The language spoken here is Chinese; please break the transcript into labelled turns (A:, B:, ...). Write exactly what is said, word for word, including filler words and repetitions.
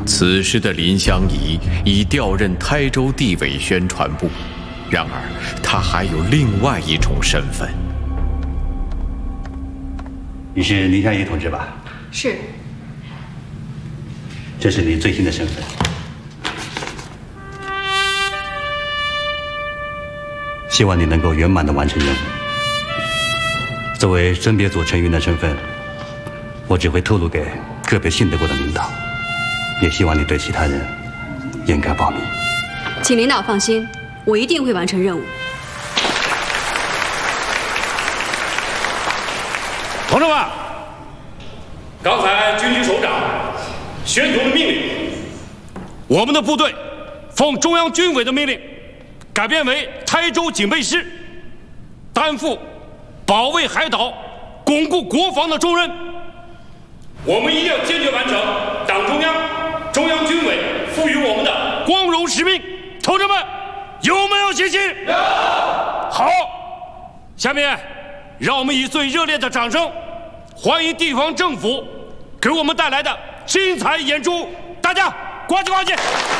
A: 此时的林香怡已调任台州地委宣传部，然而她还有另外一种身份。
B: 你是林香怡同志吧？
C: 是。
B: 这是你最新的身份。希望你能够圆满地完成任务。作为甄别组成员的身份，我只会透露给个别信得过的领导。 也希望你对其他人严格保密。
C: 请领导放心，我一定会完成任务。
D: 同志们，刚才军区首长宣读了命令，我们的部队奉中央军委的命令，改编为台州警备师，担负保卫海岛、巩固国防的重任。我们一定要坚决完成党中央。 中央军委赋予我们的光荣使命，同志们有没有信心？有。好，下面让我们以最热烈的掌声，欢迎地方政府给我们带来的精彩演出，大家呱唧呱唧。